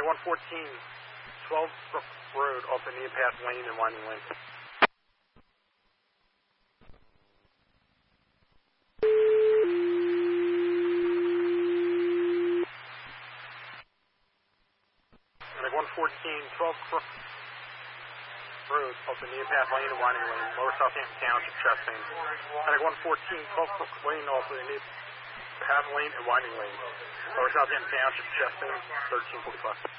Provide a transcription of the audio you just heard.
114, 12 Brook Road, off the Near Path Lane and Winding Lane. Medic 114, 12 Brook Road, off the Near Path Lane and Winding Lane, Lower Southampton Township, chest pain. Medic 114, 12 Brook Lane, off the Near Path Lane and Winding Lane, Lower Southampton Township, chest pain, 1345.